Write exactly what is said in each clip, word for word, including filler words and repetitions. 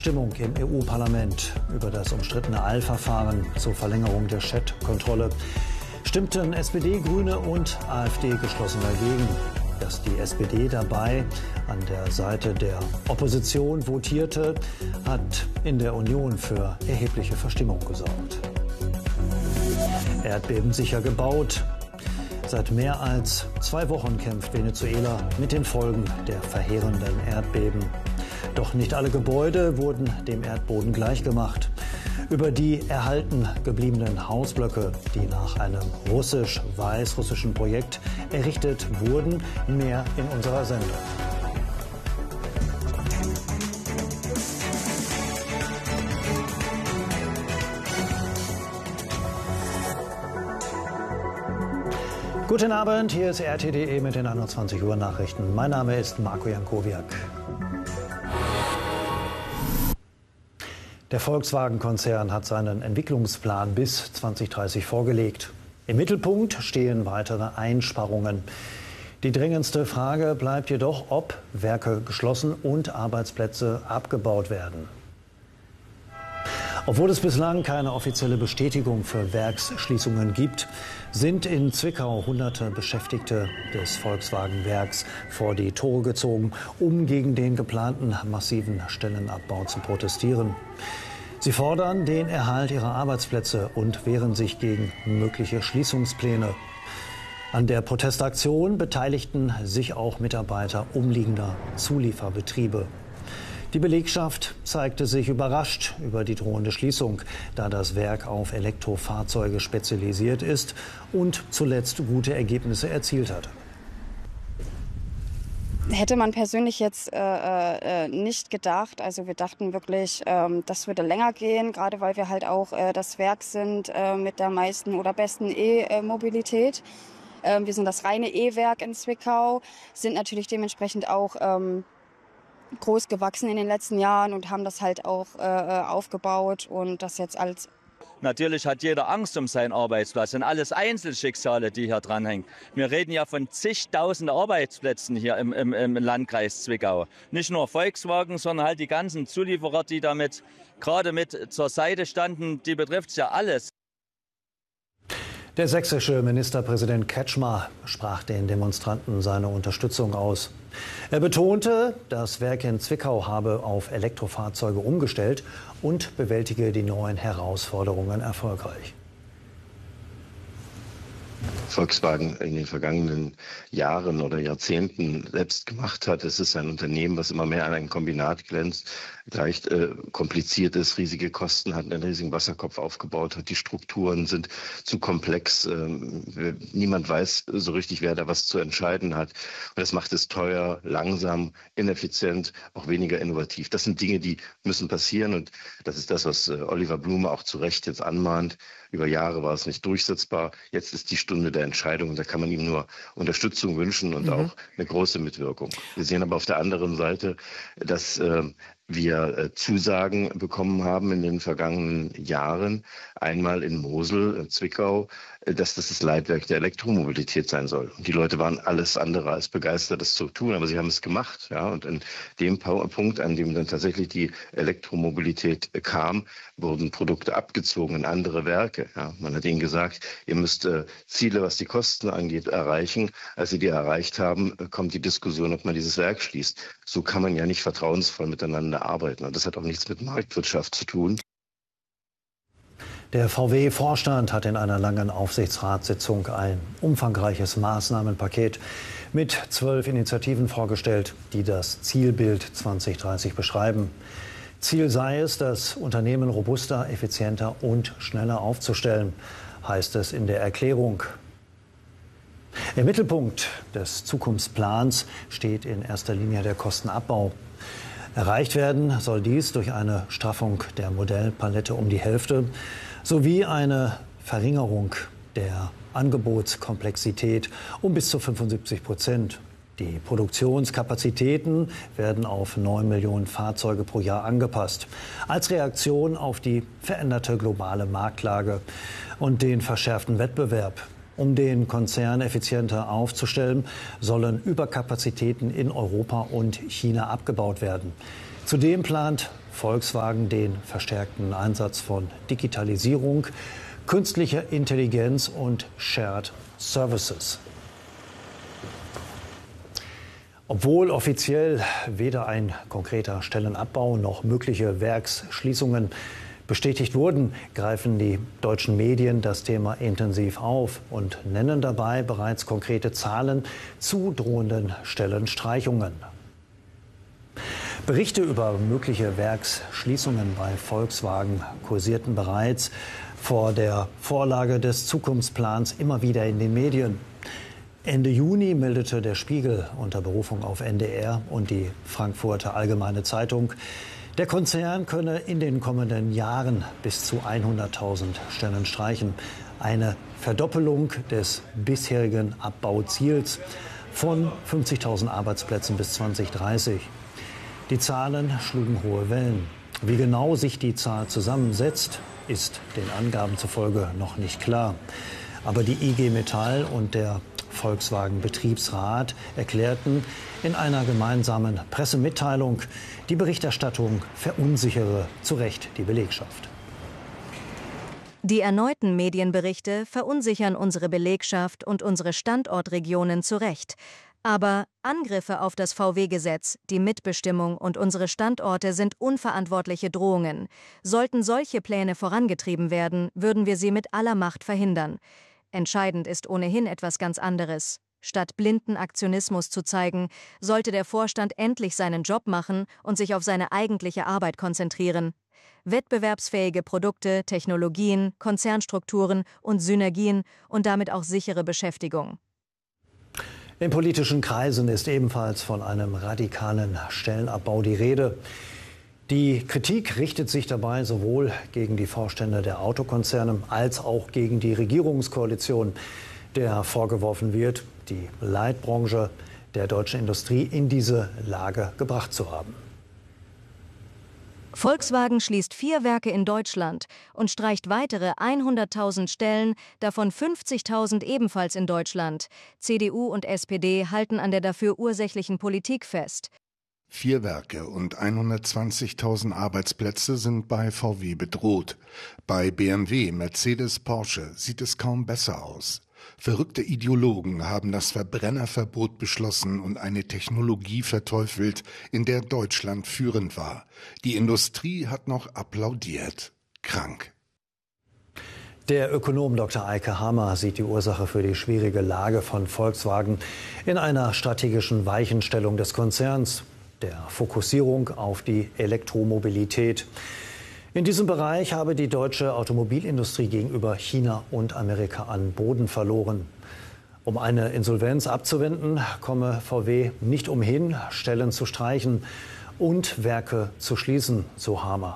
Stimmung im E U-Parlament über das umstrittene Eilverfahren zur Verlängerung der Chat-Kontrolle stimmten S P D, Grüne und AfD geschlossen dagegen. Dass die S P D dabei an der Seite der Opposition votierte, hat in der Union für erhebliche Verstimmung gesorgt. Erdbebensicher gebaut. Seit mehr als zwei Wochen kämpft Venezuela mit den Folgen der verheerenden Erdbeben. Doch nicht alle Gebäude wurden dem Erdboden gleichgemacht. Über die erhalten gebliebenen Hausblöcke, die nach einem russisch-weiß-russischen Projekt errichtet wurden, mehr in unserer Sendung. Guten Abend, hier ist R T D E mit den einundzwanzig Uhr Nachrichten. Mein Name ist Marco Jankowiak. Der Volkswagen-Konzern hat seinen Entwicklungsplan bis zweitausenddreißig vorgelegt. Im Mittelpunkt stehen weitere Einsparungen. Die dringendste Frage bleibt jedoch, ob Werke geschlossen und Arbeitsplätze abgebaut werden. Obwohl es bislang keine offizielle Bestätigung für Werksschließungen gibt, sind in Zwickau hunderte Beschäftigte des Volkswagen-Werks vor die Tore gezogen, um gegen den geplanten massiven Stellenabbau zu protestieren. Sie fordern den Erhalt ihrer Arbeitsplätze und wehren sich gegen mögliche Schließungspläne. An der Protestaktion beteiligten sich auch Mitarbeiter umliegender Zulieferbetriebe. Die Belegschaft zeigte sich überrascht über die drohende Schließung, da das Werk auf Elektrofahrzeuge spezialisiert ist und zuletzt gute Ergebnisse erzielt hat. Hätte man persönlich jetzt äh, äh, nicht gedacht. Also wir dachten wirklich, ähm, das würde länger gehen, gerade weil wir halt auch äh, das Werk sind äh, mit der meisten oder besten E-Mobilität. Ähm, wir sind das reine E-Werk in Zwickau, sind natürlich dementsprechend auch ähm, groß gewachsen in den letzten Jahren und haben das halt auch äh, aufgebaut und das jetzt als... Natürlich hat jeder Angst um seinen Arbeitsplatz. Das sind alles Einzelschicksale, die hier dranhängen. Wir reden ja von zigtausenden Arbeitsplätzen hier im, im, im Landkreis Zwickau. Nicht nur Volkswagen, sondern halt die ganzen Zulieferer, die damit gerade mit zur Seite standen, die betrifft es ja alles. Der sächsische Ministerpräsident Kretschmer sprach den Demonstranten seine Unterstützung aus. Er betonte, das Werk in Zwickau habe auf Elektrofahrzeuge umgestellt und bewältige die neuen Herausforderungen erfolgreich. Volkswagen in den vergangenen Jahren oder Jahrzehnten selbst gemacht hat. Es ist ein Unternehmen, was immer mehr an ein Kombinat glänzt, leicht äh, kompliziert ist, riesige Kosten hat, einen riesigen Wasserkopf aufgebaut hat. Die Strukturen sind zu komplex. Ähm, niemand weiß so richtig, wer da was zu entscheiden hat. Und das macht es teuer, langsam, ineffizient, auch weniger innovativ. Das sind Dinge, die müssen passieren. Und das ist das, was äh, Oliver Blume auch zu Recht jetzt anmahnt. Über Jahre war es nicht durchsetzbar. Jetzt ist die Stunde der Entscheidung und da kann man ihm nur Unterstützung wünschen und mhm. auch eine große Mitwirkung. Wir sehen aber auf der anderen Seite, dass äh, wir äh, Zusagen bekommen haben in den vergangenen Jahren, einmal in Mosel, in Zwickau, äh, dass das das Leitwerk der Elektromobilität sein soll. Und die Leute waren alles andere als begeistert, das zu tun, aber sie haben es gemacht. Ja? Und in dem Punkt, an dem dann tatsächlich die Elektromobilität äh, kam, wurden Produkte abgezogen in andere Werke. Ja? Man hat ihnen gesagt, ihr müsst äh, Ziele, was die Kosten angeht, erreichen. Als sie die erreicht haben, äh, kommt die Diskussion, ob man dieses Werk schließt. So kann man ja nicht vertrauensvoll miteinander arbeiten. Und das hat auch nichts mit Marktwirtschaft zu tun. Der V W-Vorstand hat in einer langen Aufsichtsratssitzung ein umfangreiches Maßnahmenpaket mit zwölf Initiativen vorgestellt, die das Zielbild zweitausenddreißig beschreiben. Ziel sei es, das Unternehmen robuster, effizienter und schneller aufzustellen, heißt es in der Erklärung. Im Mittelpunkt des Zukunftsplans steht in erster Linie der Kostenabbau. Erreicht werden soll dies durch eine Straffung der Modellpalette um die Hälfte sowie eine Verringerung der Angebotskomplexität um bis zu fünfundsiebzig Prozent. Die Produktionskapazitäten werden auf neun Millionen Fahrzeuge pro Jahr angepasst, als Reaktion auf die veränderte globale Marktlage und den verschärften Wettbewerb. Um den Konzern effizienter aufzustellen, sollen Überkapazitäten in Europa und China abgebaut werden. Zudem plant Volkswagen den verstärkten Einsatz von Digitalisierung, künstlicher Intelligenz und Shared Services. Obwohl offiziell weder ein konkreter Stellenabbau noch mögliche Werksschließungen bestätigt wurden, greifen die deutschen Medien das Thema intensiv auf und nennen dabei bereits konkrete Zahlen zu drohenden Stellenstreichungen. Berichte über mögliche Werksschließungen bei Volkswagen kursierten bereits vor der Vorlage des Zukunftsplans immer wieder in den Medien. Ende Juni meldete der Spiegel unter Berufung auf N D R und die Frankfurter Allgemeine Zeitung, der Konzern könne in den kommenden Jahren bis zu hunderttausend Stellen streichen. Eine Verdoppelung des bisherigen Abbauziels von fünfzigtausend Arbeitsplätzen bis zweitausenddreißig. Die Zahlen schlugen hohe Wellen. Wie genau sich die Zahl zusammensetzt, ist den Angaben zufolge noch nicht klar. Aber die I G Metall und der Volkswagen-Betriebsrat erklärten in einer gemeinsamen Pressemitteilung, die Berichterstattung verunsichere zu Recht die Belegschaft. Die erneuten Medienberichte verunsichern unsere Belegschaft und unsere Standortregionen zu Recht. Aber Angriffe auf das V W-Gesetz, die Mitbestimmung und unsere Standorte sind unverantwortliche Drohungen. Sollten solche Pläne vorangetrieben werden, würden wir sie mit aller Macht verhindern. Entscheidend ist ohnehin etwas ganz anderes. Statt blinden Aktionismus zu zeigen, sollte der Vorstand endlich seinen Job machen und sich auf seine eigentliche Arbeit konzentrieren. Wettbewerbsfähige Produkte, Technologien, Konzernstrukturen und Synergien und damit auch sichere Beschäftigung. In politischen Kreisen ist ebenfalls von einem radikalen Stellenabbau die Rede. Die Kritik richtet sich dabei sowohl gegen die Vorstände der Autokonzerne als auch gegen die Regierungskoalition, der vorgeworfen wird, die Leitbranche der deutschen Industrie in diese Lage gebracht zu haben. Volkswagen schließt vier Werke in Deutschland und streicht weitere hunderttausend Stellen, davon fünfzigtausend ebenfalls in Deutschland. C D U und S P D halten an der dafür ursächlichen Politik fest. Vier Werke und hundertzwanzigtausend Arbeitsplätze sind bei V W bedroht. Bei B M W, Mercedes, Porsche sieht es kaum besser aus. Verrückte Ideologen haben das Verbrennerverbot beschlossen und eine Technologie verteufelt, in der Deutschland führend war. Die Industrie hat noch applaudiert. Krank. Der Ökonom Doktor Eike Hammer sieht die Ursache für die schwierige Lage von Volkswagen in einer strategischen Weichenstellung des Konzerns, der Fokussierung auf die Elektromobilität. In diesem Bereich habe die deutsche Automobilindustrie gegenüber China und Amerika an Boden verloren. Um eine Insolvenz abzuwenden, komme V W nicht umhin, Stellen zu streichen und Werke zu schließen, so Hammer.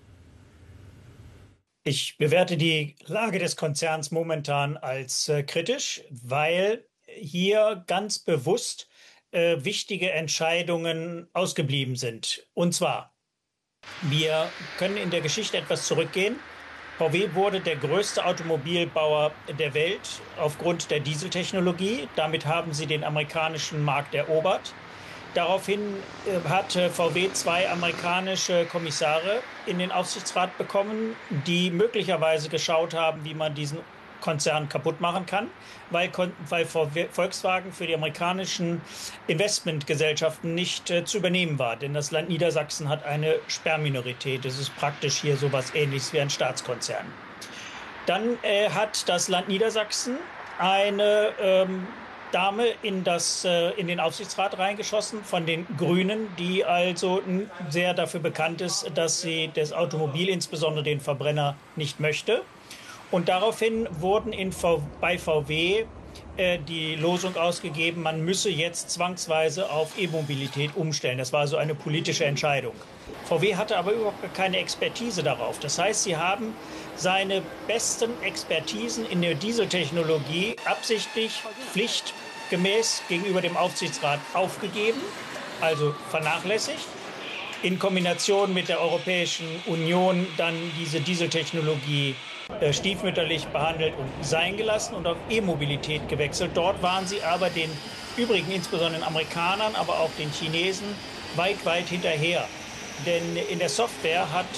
Ich bewerte die Lage des Konzerns momentan als äh, kritisch, weil hier ganz bewusst äh, wichtige Entscheidungen ausgeblieben sind. Und zwar, wir können in der Geschichte etwas zurückgehen. V W wurde der größte Automobilbauer der Welt aufgrund der Dieseltechnologie. Damit haben sie den amerikanischen Markt erobert. Daraufhin hat V W zwei amerikanische Kommissare in den Aufsichtsrat bekommen, die möglicherweise geschaut haben, wie man diesen Konzern kaputt machen kann, weil, weil Volkswagen für die amerikanischen Investmentgesellschaften nicht äh, zu übernehmen war. Denn das Land Niedersachsen hat eine Sperrminorität. Das ist praktisch hier so etwas Ähnliches wie ein Staatskonzern. Dann äh, hat das Land Niedersachsen eine ähm, Dame in, das, äh, in den Aufsichtsrat reingeschossen von den Grünen, die also sehr dafür bekannt ist, dass sie das Automobil, insbesondere den Verbrenner, nicht möchte. Und daraufhin wurden in v bei V W äh, die Losung ausgegeben, man müsse jetzt zwangsweise auf E-Mobilität umstellen. Das war so eine politische Entscheidung. V W hatte aber überhaupt keine Expertise darauf. Das heißt, sie haben seine besten Expertisen in der Dieseltechnologie absichtlich pflichtgemäß gegenüber dem Aufsichtsrat aufgegeben, also vernachlässigt. In Kombination mit der Europäischen Union dann diese Dieseltechnologie äh, stiefmütterlich behandelt und sein gelassen und auf E-Mobilität gewechselt. Dort waren sie aber den übrigen, insbesondere den Amerikanern, aber auch den Chinesen, weit, weit hinterher. Denn in der Software hat